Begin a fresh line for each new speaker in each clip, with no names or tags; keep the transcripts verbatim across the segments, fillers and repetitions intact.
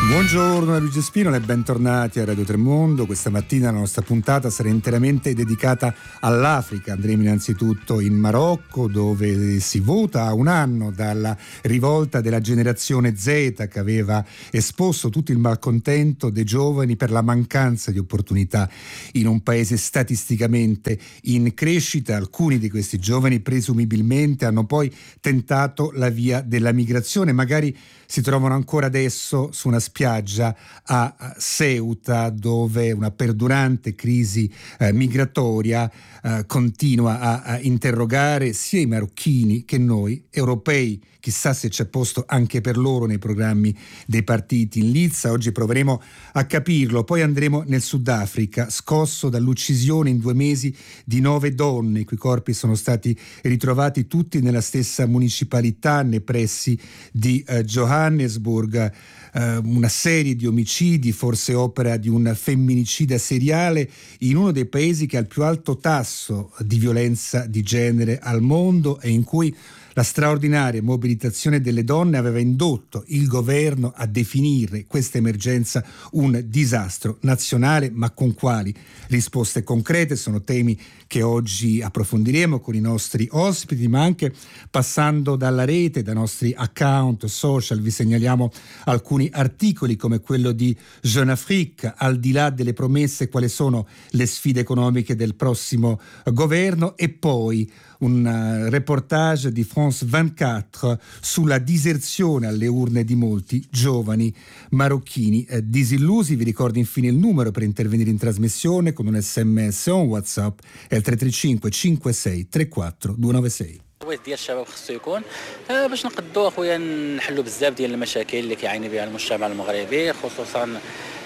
Buongiorno da Luigi Spino e bentornati a Radio Tremondo. Questa mattina la nostra puntata sarà interamente dedicata all'Africa. Andremo innanzitutto in Marocco, dove si vota a un anno dalla rivolta della generazione Z, che aveva esposto tutto il malcontento dei giovani per la mancanza di opportunità in un paese statisticamente in crescita. Alcuni di questi giovani presumibilmente hanno poi tentato la via della migrazione, magari si trovano ancora adesso su una spiaggia a Ceuta, dove una perdurante crisi eh, migratoria eh, continua a, a interrogare sia i marocchini che noi europei. Chissà se c'è posto anche per loro nei programmi dei partiti in lizza. Oggi proveremo a capirlo. Poi andremo nel Sudafrica, scosso dall'uccisione in due mesi di nove donne, i cui corpi sono stati ritrovati tutti nella stessa municipalità nei pressi di eh, Johannesburg. Uh, una serie di omicidi, forse opera di un femminicida seriale, in uno dei paesi che ha il più alto tasso di violenza di genere al mondo e in cui la straordinaria mobilitazione delle donne aveva indotto il governo a definire questa emergenza un disastro nazionale, ma con quali risposte concrete? Sono temi che oggi approfondiremo con i nostri ospiti, ma anche passando dalla rete, dai nostri account social. Vi segnaliamo alcuni articoli come quello di Jeune Afrique, al di là delle promesse, quali sono le sfide economiche del prossimo governo, e poi un uh, reportage di France ventiquattro sulla diserzione alle urne di molti giovani marocchini eh, disillusi. Vi ricordo infine il numero per intervenire in trasmissione con un sms o un WhatsApp, è il tre tre cinque cinque sei tre quattro due nove sei.
التوعية ديال الشباب خصو يكون باش نقدروا اخويا نحلوا بزاف ديال المشاكل اللي كيعاني بها المجتمع المغربي، خصوصا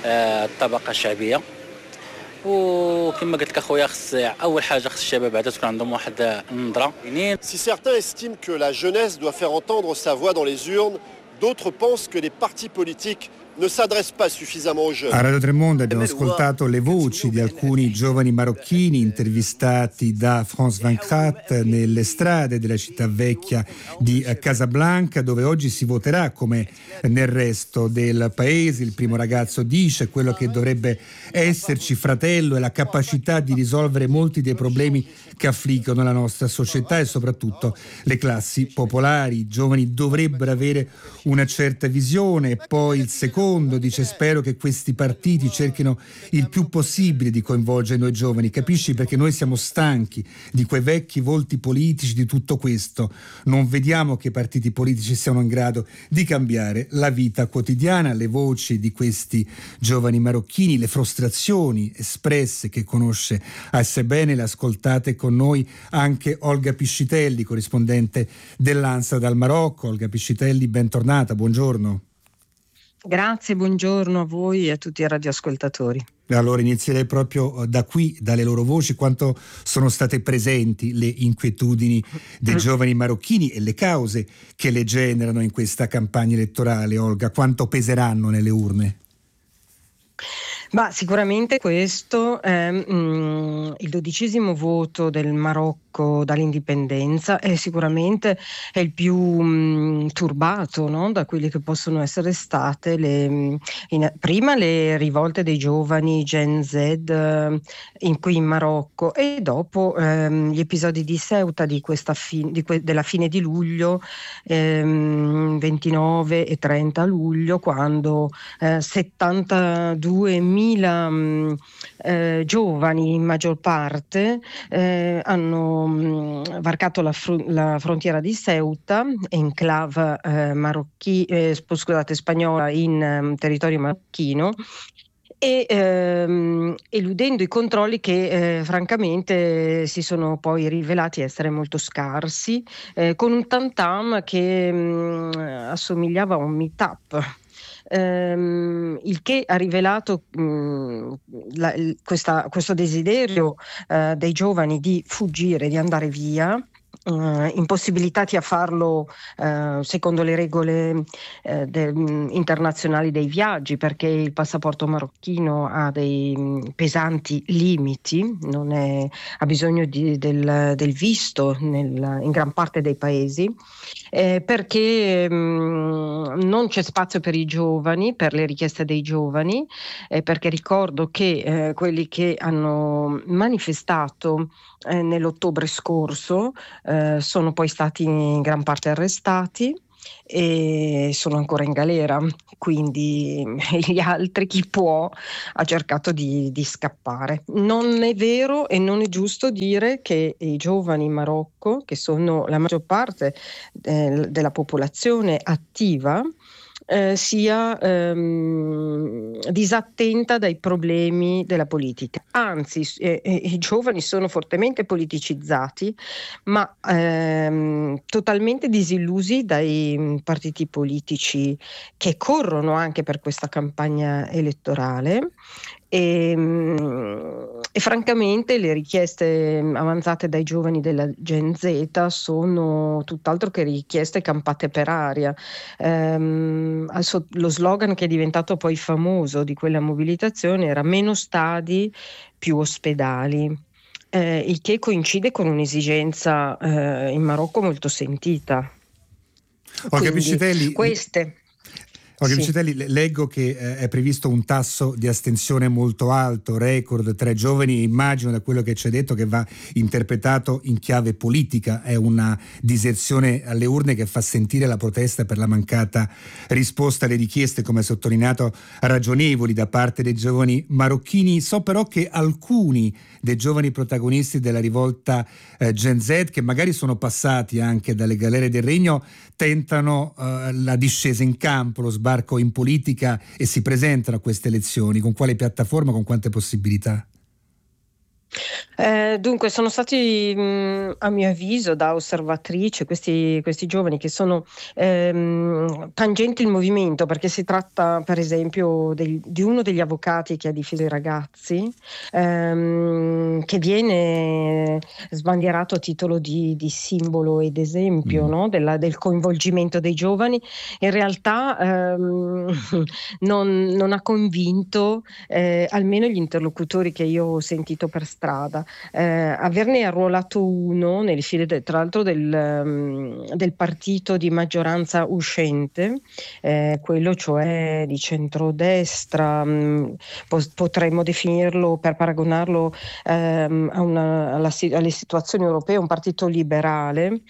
الطبقة الشعبية. وكما قلت لك اخويا خص اول حاجه خص الشباب بعدا تكون عندهم واحد النظره.
Si certains estiment que la jeunesse doit faire entendre sa voix dans les urnes, d'autres pensent que les partis politiques ne s'adresse pas suffisamment aux jeunes.
A Radio Tremondo abbiamo ascoltato le voci di alcuni giovani marocchini intervistati da France ventiquattro nelle strade della città vecchia di Casablanca, dove oggi si voterà come nel resto del paese. Il primo ragazzo dice: quello che dovrebbe esserci, fratello, è la capacità di risolvere molti dei problemi che affliggono la nostra società e soprattutto le classi popolari. I giovani dovrebbero avere una certa visione. Poi il secondo dice: spero che questi partiti cerchino il più possibile di coinvolgere noi giovani. Capisci? Perché noi siamo stanchi di quei vecchi volti politici, di tutto questo. Non vediamo che i partiti politici siano in grado di cambiare la vita quotidiana. Le voci di questi giovani marocchini, le frustrazioni espresse che conosce assai bene, le ascoltate con noi anche Olga Piscitelli, corrispondente dell'ANSA dal Marocco. Olga Piscitelli, bentornata, buongiorno.
Grazie, buongiorno a voi e a tutti i radioascoltatori.
Allora inizierei proprio da qui, dalle loro voci. Quanto sono state presenti le inquietudini dei giovani marocchini e le cause che le generano in questa campagna elettorale, Olga? Quanto peseranno nelle urne?
Ma sicuramente questo è mm, il dodicesimo voto del Marocco dall'indipendenza e sicuramente è il più mm, turbato, no? Da quelli che possono essere state le, in, prima le rivolte dei giovani Gen Z eh, in, qui in Marocco e dopo ehm, gli episodi di Ceuta di questa fi, di que, della fine di luglio, ehm, ventinove e trenta luglio, quando eh, settantaduemila Mila, eh, giovani in maggior parte eh, hanno mh, varcato la, fr- la frontiera di Ceuta, enclave eh, marocchi, eh, scusate, spagnola in um, territorio marocchino, e ehm, eludendo i controlli che eh, francamente si sono poi rivelati essere molto scarsi, eh, con un tam-tam che mh, assomigliava a un meet-up. Ehm, il che ha rivelato mh, la, questa, questo desiderio eh, dei giovani di fuggire, di andare via, Uh, impossibilitati a farlo uh, secondo le regole uh, de, um, internazionali dei viaggi, perché il passaporto marocchino ha dei um, pesanti limiti, non è, ha bisogno di, del, del visto nel, in gran parte dei paesi, eh, perché um, non c'è spazio per i giovani, per le richieste dei giovani, eh, perché ricordo che eh, quelli che hanno manifestato eh, nell'ottobre scorso Eh, sono poi stati in gran parte arrestati e sono ancora in galera, quindi gli altri, chi può, ha cercato di, di scappare. Non è vero e non è giusto dire che i giovani in Marocco, che sono la maggior parte eh, della popolazione attiva, Eh, sia ehm, disattenta dai problemi della politica. Anzi, eh, eh, i giovani sono fortemente politicizzati, ma ehm, totalmente disillusi dai partiti politici che corrono anche per questa campagna elettorale. E, e francamente le richieste avanzate dai giovani della Gen Z sono tutt'altro che richieste campate per aria. Ehm, lo slogan che è diventato poi famoso di quella mobilitazione era meno stadi, più ospedali. Eh, il che coincide con un'esigenza eh, in Marocco molto sentita.
Olga Piscitelli,
queste
Olga
Sì.
Piscitelli, leggo che eh, è previsto un tasso di astensione molto alto, record tra i giovani. Immagino, da quello che ci hai detto, che va interpretato in chiave politica. È una diserzione alle urne che fa sentire la protesta per la mancata risposta alle richieste, come sottolineato, ragionevoli da parte dei giovani marocchini. So però che alcuni dei giovani protagonisti della rivolta eh, Gen Z, che magari sono passati anche dalle galere del Regno, tentano eh, la discesa in campo, lo sbarco in politica, e si presentano a queste elezioni. Con quale piattaforma, con quante possibilità?
Eh, dunque sono stati mh, a mio avviso, da osservatrice, questi, questi giovani che sono ehm, tangenti il movimento, perché si tratta per esempio del, di uno degli avvocati che ha difeso i ragazzi, ehm, che viene sbandierato a titolo di, di simbolo ed esempio,
Mm.
no? Della, del coinvolgimento dei giovani. In realtà ehm, non, non ha convinto eh, almeno gli interlocutori che io ho sentito per strada. Eh, averne arruolato uno nelle file de, tra l'altro del, um, del partito di maggioranza uscente, eh, quello cioè di centrodestra, um, po- potremmo definirlo, per paragonarlo um, a una, alla, alle situazioni europee, un partito liberale.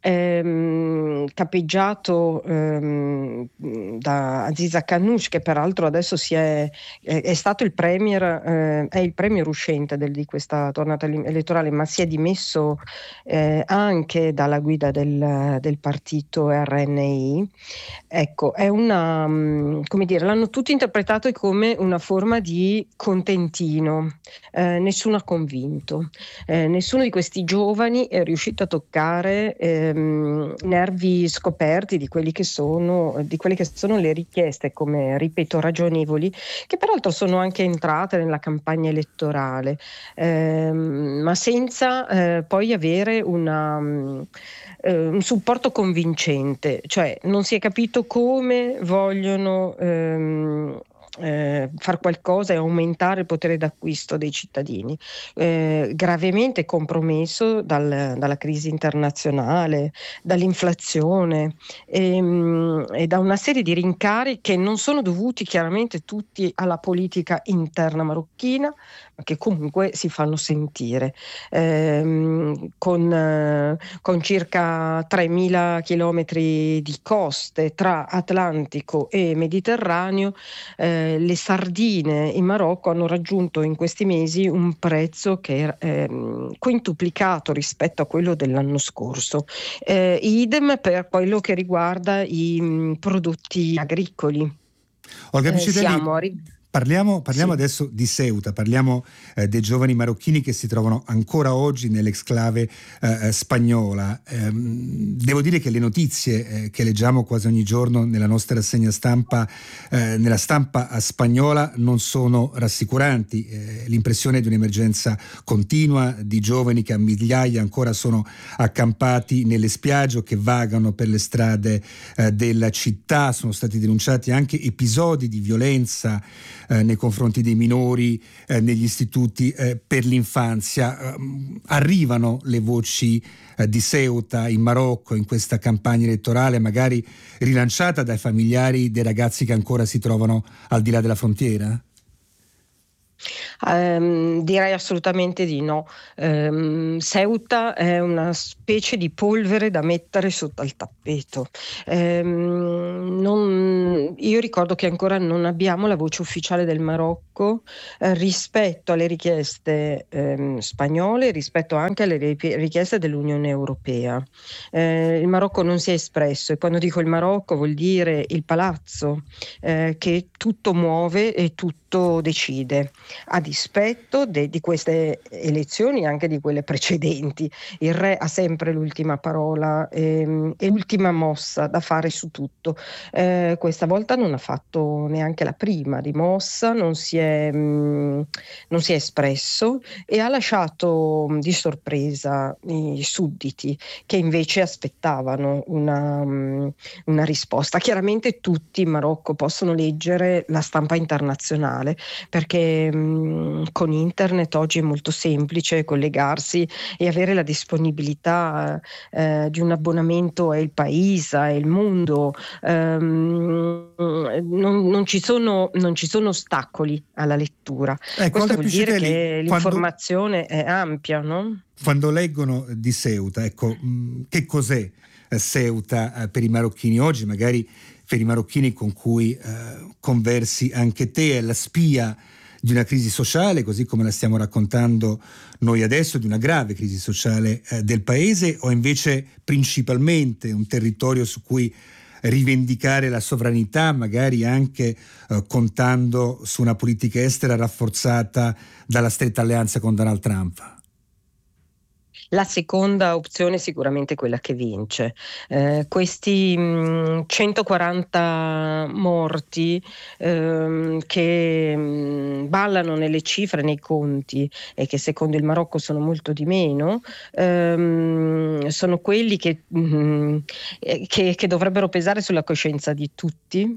Ehm, capeggiato ehm, da Aziza Kanouch, che peraltro adesso si è, è, è stato il premier, eh, è il premier uscente del, di questa tornata elettorale, ma si è dimesso eh, anche dalla guida del, del partito R N I. Ecco, è una, come dire, l'hanno tutti interpretato come una forma di contentino, eh, nessuno ha convinto, eh, nessuno di questi giovani è riuscito a toccare ehm, nervi scoperti di quelli che sono, di quelle che sono le richieste, come ripeto, ragionevoli, che peraltro sono anche entrate nella campagna elettorale, ehm, ma senza eh, poi avere una un supporto convincente, cioè non si è capito come vogliono ehm, eh, far qualcosa e aumentare il potere d'acquisto dei cittadini, eh, gravemente compromesso dal, dalla crisi internazionale, dall'inflazione e, e da una serie di rincari che non sono dovuti chiaramente tutti alla politica interna marocchina, ma che comunque si fanno sentire. Ehm, con, eh, con circa tremila chilometri di coste tra Atlantico e Mediterraneo, eh, le sardine in Marocco hanno raggiunto in questi mesi un prezzo che è ehm, quintuplicato rispetto a quello dell'anno scorso. Eh, idem per quello che riguarda i mh, prodotti agricoli.
Olga
Eh,
Piscitelli,
siamo arri-
Parliamo, parliamo
Sì.
adesso di Ceuta, parliamo eh, dei giovani marocchini che si trovano ancora oggi nell'exclave eh, spagnola. Ehm, devo dire che le notizie eh, che leggiamo quasi ogni giorno nella nostra rassegna stampa, eh, nella stampa spagnola, non sono rassicuranti. Eh, l'impressione di un'emergenza continua, di giovani che a migliaia ancora sono accampati nelle spiagge o che vagano per le strade eh, della città. Sono stati denunciati anche episodi di violenza Eh, nei confronti dei minori eh, negli istituti eh, per l'infanzia. Eh, arrivano le voci eh, di Ceuta in Marocco in questa campagna elettorale, magari rilanciata dai familiari dei ragazzi che ancora si trovano al di là della frontiera?
Ehm, direi assolutamente di no. Ehm, Ceuta è una specie di polvere da mettere sotto al tappeto. Ehm, non- io ricordo che ancora non abbiamo la voce ufficiale del Marocco eh, rispetto alle richieste ehm, spagnole, rispetto anche alle ri- richieste dell'Unione Europea. Eh, il Marocco non si è espresso, e quando dico il Marocco vuol dire il palazzo eh, che tutto muove e tutto decide, a dispetto de- di queste elezioni e anche di quelle precedenti. Il re ha sempre l'ultima parola ehm, e l'ultima mossa da fare su tutto. Eh, questa volta non ha fatto neanche la prima di mossa, non si è, mh, non si è espresso e ha lasciato mh, di sorpresa i sudditi che invece aspettavano una, mh, una risposta. Chiaramente tutti in Marocco possono leggere la stampa internazionale, perché mh, con internet oggi è molto semplice collegarsi e avere la disponibilità eh, di un abbonamento a El País, a El Mundo. Ehm, non, non ci sono, non ci sono ostacoli alla lettura.
Ecco,
Questo
Olga
vuol dire
Piscitelli,
che
quando,
l'informazione è ampia, no?
quando leggono di Ceuta, ecco, mh, che cos'è eh, Ceuta eh, per i marocchini oggi, magari per i marocchini con cui eh, conversi anche te? È la spia di una crisi sociale, così come la stiamo raccontando noi adesso, di una grave crisi sociale eh, del paese, o invece principalmente un territorio su cui rivendicare la sovranità, magari anche eh, contando su una politica estera rafforzata dalla stretta alleanza con Donald Trump?
La seconda opzione è sicuramente quella che vince. Eh, questi mh, centoquaranta morti ehm, che mh, ballano nelle cifre, nei conti, e che secondo il Marocco sono molto di meno, ehm, sono quelli che, mh, eh, che, che dovrebbero pesare sulla coscienza di tutti,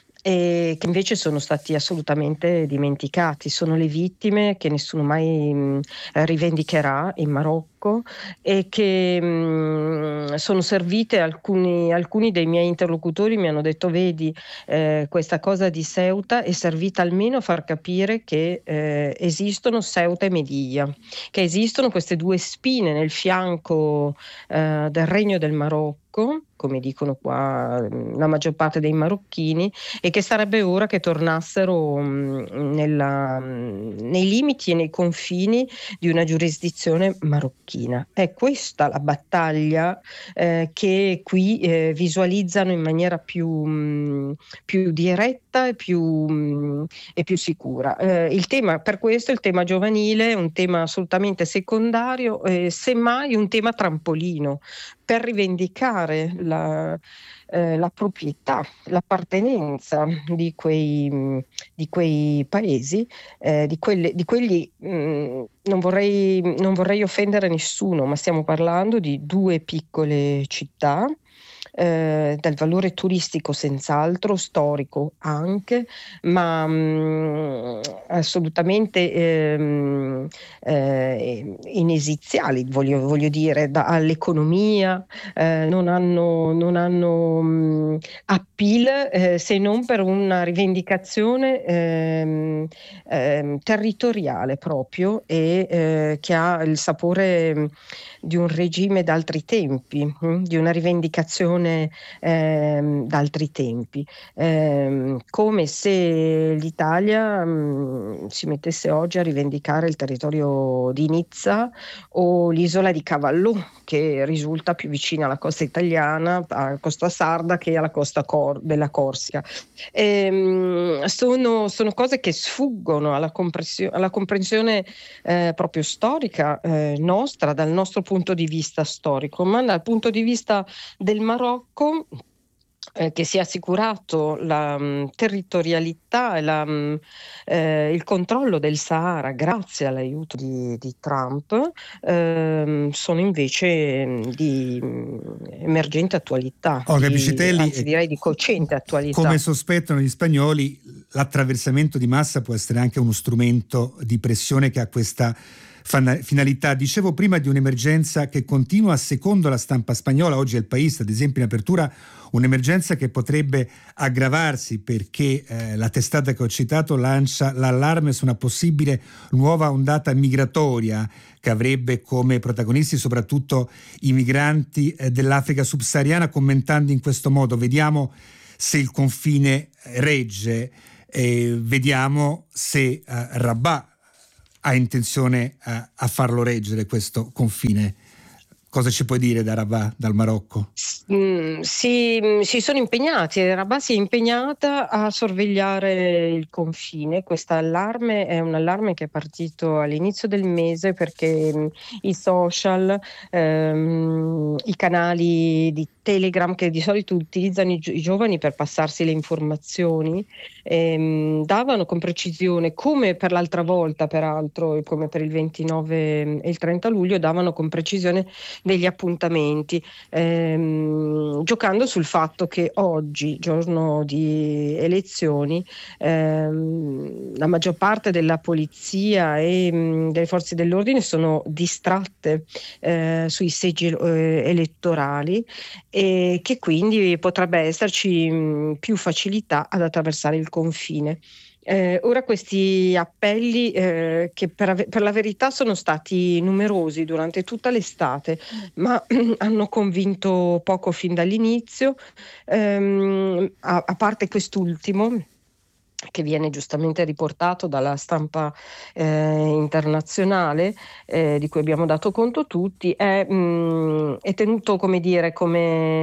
e che invece sono stati assolutamente dimenticati. Sono le vittime che nessuno mai mh, rivendicherà in Marocco, e che mh, sono servite. Alcuni, alcuni dei miei interlocutori mi hanno detto: vedi, eh, questa cosa di Ceuta è servita almeno a far capire che eh, esistono Ceuta e Melilla, che esistono queste due spine nel fianco eh, del Regno del Marocco, come dicono qua mh, la maggior parte dei marocchini, e che sarebbe ora che tornassero mh, nella, mh, nei limiti e nei confini di una giurisdizione marocchina. È questa la battaglia eh, che qui eh, visualizzano in maniera più, mh, più diretta e più, mh, e più sicura. Eh, il tema, per questo, il tema giovanile è un tema assolutamente secondario, eh, semmai un tema trampolino per rivendicare la, eh, la proprietà, l'appartenenza di quei, mh, di quei paesi, eh, di, quelle, di quelli, mh, non vorrei, non vorrei offendere nessuno, ma stiamo parlando di due piccole città. Eh, dal valore turistico senz'altro, storico anche, ma mh, assolutamente ehm, eh, inesiziali, voglio, voglio dire, da, all'economia. Eh, non hanno, non hanno mh, appeal eh, se non per una rivendicazione ehm, ehm, territoriale proprio, e eh, che ha il sapore mh, di un regime d'altri tempi, mh, di una rivendicazione comprensione eh, da altri tempi, eh, come se l'Italia mh, si mettesse oggi a rivendicare il territorio di Nizza o l'isola di Cavallù, che risulta più vicina alla costa italiana, alla costa sarda, che alla costa cor- della Corsica. E, sono, sono cose che sfuggono alla, alla comprensione eh, proprio storica eh, nostra, dal nostro punto di vista storico, ma dal punto di vista del Marocco, Eh, che si è assicurato la mh, territorialità e la, mh, eh, il controllo del Sahara grazie all'aiuto di, di Trump, eh, sono invece mh, di mh, emergente attualità,
oh,
di,
Capicitelli,
anzi direi di cocente attualità.
Come sospettano gli spagnoli, l'attraversamento di massa può essere anche uno strumento di pressione che ha questa finalità. Dicevo prima di un'emergenza che continua, secondo la stampa spagnola. Oggi è il País, ad esempio, in apertura, un'emergenza che potrebbe aggravarsi perché eh, la testata che ho citato lancia l'allarme su una possibile nuova ondata migratoria che avrebbe come protagonisti soprattutto i migranti eh, dell'Africa subsahariana, commentando in questo modo: vediamo se il confine regge, eh, vediamo se eh, Rabat ha intenzione a, a farlo reggere questo confine. Cosa ci puoi dire da Rabat, dal Marocco?
Mm, si, si sono impegnati, Rabat si è impegnata a sorvegliare il confine. Questo allarme è un allarme che è partito all'inizio del mese perché mh, i social, ehm, i canali di Telegram che di solito utilizzano i, gi- i giovani per passarsi le informazioni, ehm, davano con precisione, come per l'altra volta peraltro, e come per il ventinove e il trenta luglio, davano con precisione degli appuntamenti, ehm, giocando sul fatto che oggi, giorno di elezioni, ehm, la maggior parte della polizia e mh, delle forze dell'ordine sono distratte eh, sui seggi eh, elettorali, e che quindi potrebbe esserci mh, più facilità ad attraversare il confine. Eh, ora questi appelli eh, che per, ave- per la verità sono stati numerosi durante tutta l'estate, ma hanno convinto poco fin dall'inizio, ehm, a, a parte quest'ultimo che viene giustamente riportato dalla stampa eh, internazionale, eh, di cui abbiamo dato conto tutti, è, mh, è tenuto, come dire, come,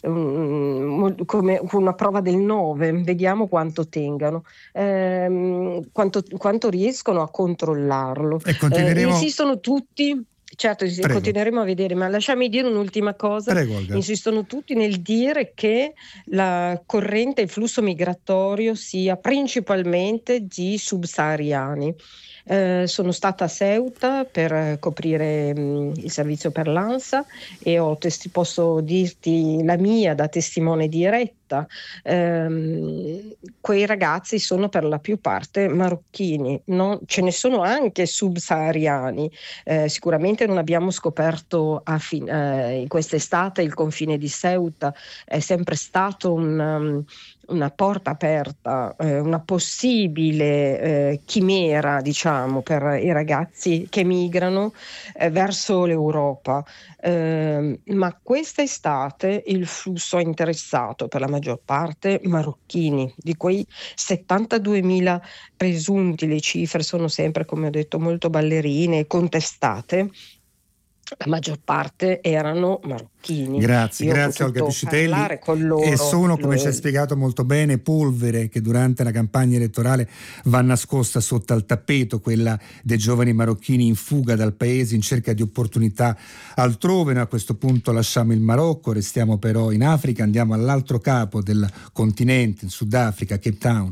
mh, come una prova del nove. Vediamo quanto tengano, ehm, quanto, quanto riescono a controllarlo.
E continueremo...
Eh, insistono tutti. Certo,
Prego.
Continueremo a vedere, ma lasciami dire un'ultima cosa.
Prego, Olga.
Insistono tutti nel dire che la corrente, il flusso migratorio sia principalmente di subsahariani. Eh, sono stata a Ceuta per coprire mh, il servizio per l'ANSA e ho testi- posso dirti la mia da testimone diretta. Eh, quei ragazzi sono per la più parte marocchini, no? Ce ne sono anche subsahariani. Eh, sicuramente non abbiamo scoperto a fin- eh, in quest'estate il confine di Ceuta, è sempre stato un, um, una porta aperta, eh, una possibile eh, chimera, diciamo, per i ragazzi che migrano eh, verso l'Europa. Eh, ma quest'estate il flusso ha interessato per la maggior parte marocchini. Di quei settantaduemila presunti, le cifre sono sempre, come ho detto, molto ballerine e contestate, la maggior parte erano marocchini.
Grazie,
Io
grazie
ho
Olga
potuto
Piscitelli.
parlare con loro.
E sono, come
lo...
ci hai spiegato molto bene, polvere che durante la campagna elettorale va nascosta sotto al tappeto, quella dei giovani marocchini in fuga dal paese in cerca di opportunità altrove. Noi a questo punto lasciamo il Marocco, restiamo però in Africa, andiamo all'altro capo del continente, in Sudafrica, Cape Town.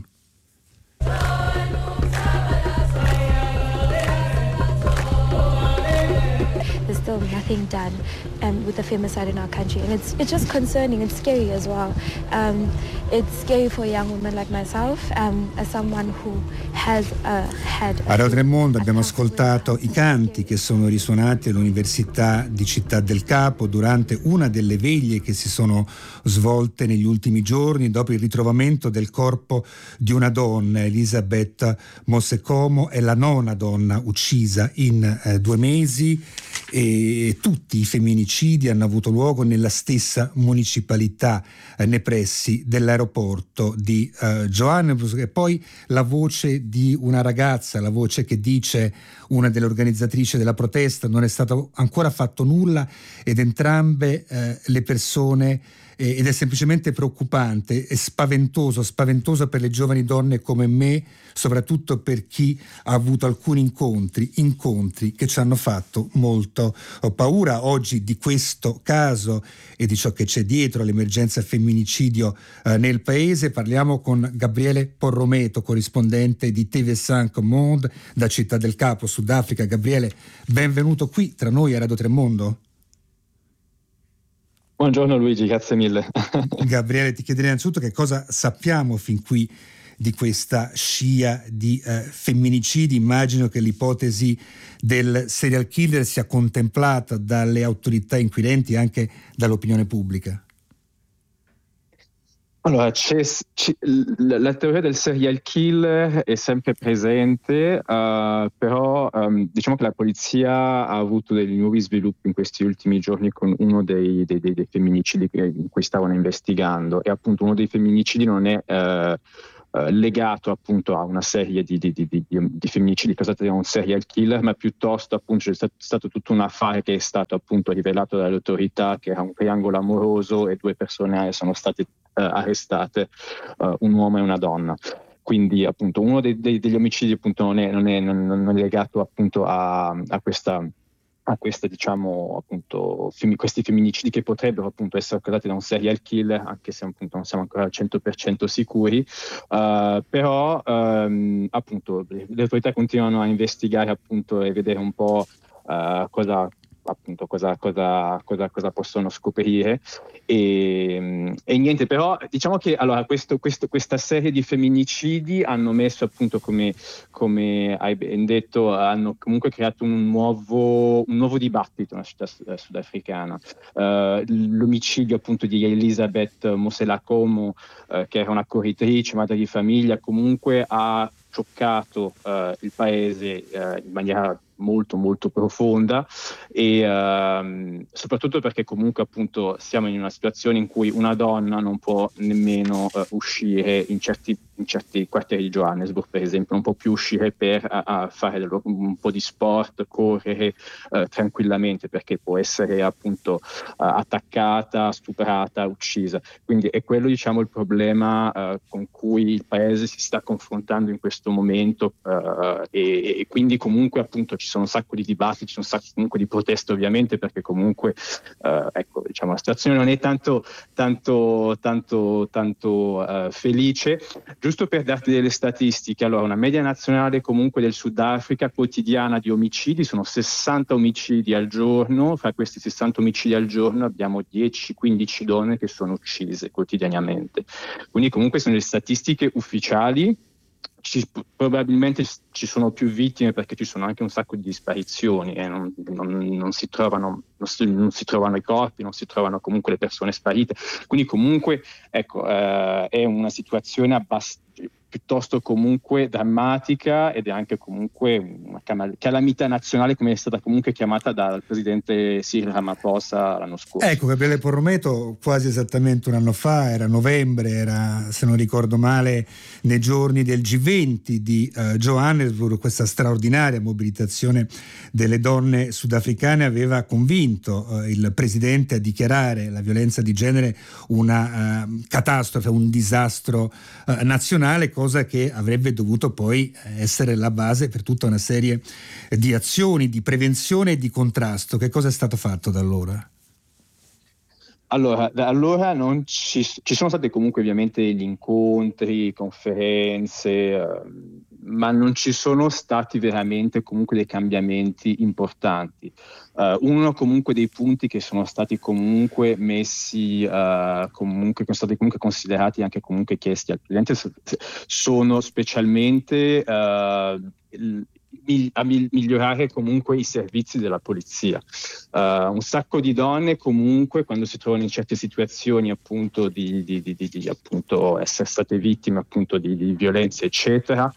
Still nothing done um, with the femicide in our country, and it's it's just concerning. It's scary as well. Um, it's scary for a young woman like myself, um, as someone who has uh, had.
A Radio Tremondo abbiamo ascoltato i canti che sono risuonati all'Università di Città del Capo durante una delle veglie che si sono svolte negli ultimi giorni dopo il ritrovamento del corpo di una donna. Elisabeth Mosekomo è la nona donna uccisa in eh, due mesi. E e tutti i femminicidi hanno avuto luogo nella stessa municipalità eh, nei pressi dell'aeroporto di eh, Johannesburg. E poi la voce di una ragazza, la voce che dice, una delle organizzatrici della protesta: non è stato ancora fatto nulla ed entrambe eh, le persone, eh, ed è semplicemente preoccupante e spaventoso, spaventoso per le giovani donne come me, soprattutto per chi ha avuto alcuni incontri, incontri che ci hanno fatto molto paura. Oggi di questo caso e di ciò che c'è dietro all'emergenza femminicidio eh, nel paese parliamo con Gabriele Porrometo, corrispondente di T V cinque Monde da Città del Capo, Sudafrica. Gabriele, benvenuto qui tra noi a Radio Tremondo.
Buongiorno Luigi, grazie mille.
Gabriele, ti chiederei innanzitutto che cosa sappiamo fin qui di questa scia di eh, femminicidi. Immagino che l'ipotesi del serial killer sia contemplata dalle autorità inquirenti e anche dall'opinione pubblica.
Allora, c'è, c'è, la teoria del serial killer è sempre presente, uh, però um, diciamo che la polizia ha avuto dei nuovi sviluppi in questi ultimi giorni con uno dei, dei, dei, dei femminicidi in cui stavano investigando, e appunto uno dei femminicidi non è uh, uh, legato appunto a una serie di, di, di, di, di femminicidi causati da un serial killer, ma piuttosto appunto c'è stato, stato tutto un affare che è stato appunto rivelato dalle autorità, che era un triangolo amoroso e due persone sono state Uh, arrestate, uh, un uomo e una donna. Quindi appunto uno dei, dei, degli omicidi appunto non è, non è, non, non è legato appunto a, a questa a questa diciamo appunto fem- questi femminicidi che potrebbero appunto essere causati da un serial killer, anche se appunto non siamo ancora al cento per cento sicuri, uh, però um, appunto le, le autorità continuano a investigare appunto e vedere un po' uh, cosa appunto cosa, cosa, cosa, cosa possono scoprire e, e niente, però diciamo che allora questo, questo, questa serie di femminicidi hanno messo appunto come, come hai ben detto, hanno comunque creato un nuovo, un nuovo dibattito nella città sudafricana. Uh, l'omicidio appunto di Elizabeth Moselakomo, uh, che era una corritrice, madre di famiglia, comunque ha scioccato uh, il paese uh, in maniera molto molto profonda e uh, soprattutto perché comunque appunto siamo in una situazione in cui una donna non può nemmeno uh, uscire in certi, in certi quartieri di Johannesburg, per esempio, non può più uscire per a, a fare dello, un po' di sport, correre uh, tranquillamente, perché può essere appunto uh, attaccata, stuprata, uccisa. Quindi è quello diciamo il problema uh, con cui il paese si sta confrontando in questo momento uh, e, e quindi comunque appunto ci sono un sacco di dibattiti, ci sono un sacco comunque di proteste ovviamente, perché comunque uh, ecco diciamo la situazione non è tanto tanto tanto tanto uh, felice. Giusto per darti delle statistiche, allora una media nazionale comunque del Sudafrica quotidiana di omicidi sono sessanta omicidi al giorno. Fra questi sessanta omicidi al giorno abbiamo dieci quindici donne che sono uccise quotidianamente, quindi comunque sono le statistiche ufficiali. Ci, probabilmente ci sono più vittime perché ci sono anche un sacco di disparizioni e non, non, non, si trovano, non, si, non si trovano i corpi, non si trovano comunque le persone sparite, quindi comunque ecco eh, è una situazione abbastanza piuttosto comunque drammatica ed è anche comunque una calamità nazionale, come è stata comunque chiamata dal presidente Cyril Ramaphosa l'anno scorso.
Ecco, Gabriele Porrometo, quasi esattamente un anno fa, era novembre, era, se non ricordo male, nei giorni del G venti di uh, Johannesburg, questa straordinaria mobilitazione delle donne sudafricane aveva convinto uh, il presidente a dichiarare la violenza di genere una uh, catastrofe, un disastro uh, nazionale, cosa che avrebbe dovuto poi essere la base per tutta una serie di azioni di prevenzione e di contrasto. Che cosa è stato fatto da allora?
Allora, da allora non ci, ci sono stati comunque ovviamente gli incontri, conferenze, eh, ma non ci sono stati veramente comunque dei cambiamenti importanti. Uh, uno comunque dei punti che sono stati comunque messi, uh, comunque, che sono stati comunque considerati anche comunque chiesti al Presidente, sono specialmente uh, il, a migliorare comunque i servizi della polizia. Uh, un sacco di donne comunque quando si trovano in certe situazioni appunto di, di, di, di, di appunto essere state vittime appunto di, di violenze eccetera,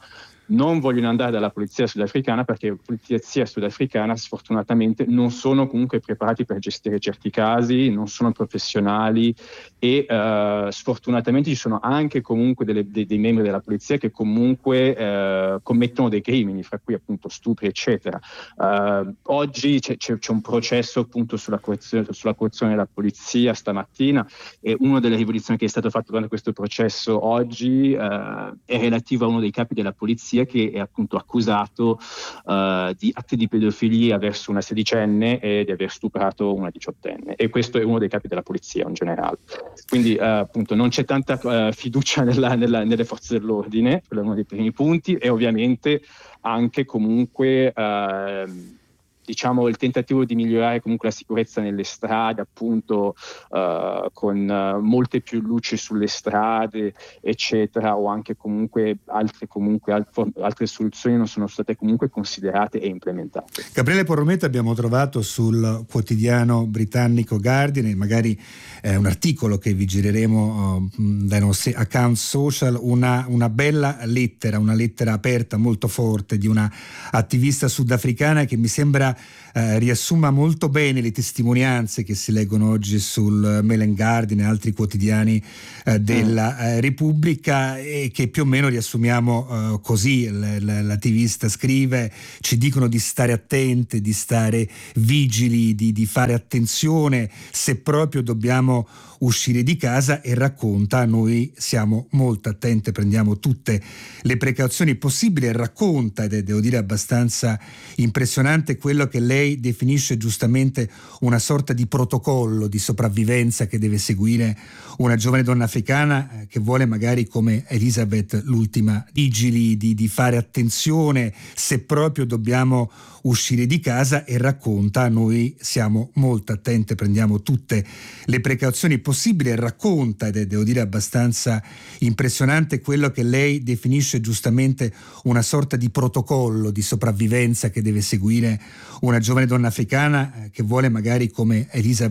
non vogliono andare dalla polizia sudafricana perché la polizia sudafricana sfortunatamente non sono comunque preparati per gestire certi casi, non sono professionali e uh, sfortunatamente ci sono anche comunque delle, dei, dei membri della polizia che comunque uh, commettono dei crimini, fra cui appunto stupri eccetera. Uh, oggi c'è, c'è, c'è un processo appunto sulla corruzione, sulla corruzione della polizia stamattina, e una delle rivoluzioni che è stato fatto durante questo processo oggi uh, è relativo a uno dei capi della polizia che è appunto accusato uh, di atti di pedofilia verso una sedicenne e di aver stuprato una diciottenne, e questo è uno dei capi della polizia in generale. Quindi uh, appunto non c'è tanta uh, fiducia nella, nella, nelle forze dell'ordine, quello è uno dei primi punti, e ovviamente anche comunque uh, diciamo il tentativo di migliorare comunque la sicurezza nelle strade, appunto uh, con uh, molte più luci sulle strade eccetera, o anche comunque altre comunque alt- altre soluzioni non sono state comunque considerate e implementate.
Gabriele Porrometa abbiamo trovato sul quotidiano britannico Guardian, e magari è un articolo che vi gireremo uh, dai nostri account social, una, una bella lettera, una lettera aperta molto forte di una attivista sudafricana che mi sembra eh, riassuma molto bene le testimonianze che si leggono oggi sul Mail and Guardian e altri quotidiani eh, della eh, Repubblica, e che più o meno riassumiamo eh, così. L- l- l'attivista scrive: ci dicono di stare attenti, di stare vigili, di, di fare attenzione se proprio dobbiamo uscire di casa, e racconta: noi siamo molto attenti, prendiamo tutte le precauzioni possibili, e racconta, ed è devo dire abbastanza impressionante, quello che lei definisce giustamente una sorta di protocollo di sopravvivenza che deve seguire una giovane donna africana che vuole, magari come Elizabeth l'ultima, vigili, di, di fare attenzione se proprio dobbiamo uscire di casa, e racconta: noi siamo molto attenti, prendiamo tutte le precauzioni possibili, e racconta, ed è devo dire abbastanza impressionante, quello che lei definisce giustamente una sorta di protocollo di sopravvivenza che deve seguire una giovane donna africana che vuole, magari come Elizabeth